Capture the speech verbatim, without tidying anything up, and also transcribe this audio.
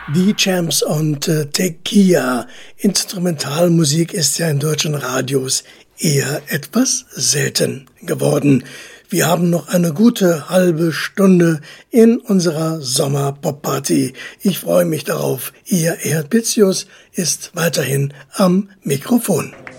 Die Champs und äh, Tequila. Instrumentalmusik ist ja in deutschen Radios eher etwas selten geworden. Wir haben noch eine gute halbe Stunde in unserer Sommer-Pop-Party. Ich freue mich darauf. Ihr Erhard Bitzius ist weiterhin am Mikrofon.